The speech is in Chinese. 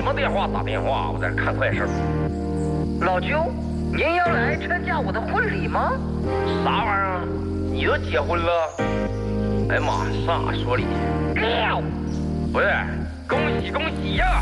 么电话打电话？我在这看快事。 老舅，您要来参加我的婚礼吗？ 啥玩意儿？你都结婚了？哎呀妈，上哪说理去？ 撂！ 不是，恭喜恭喜呀！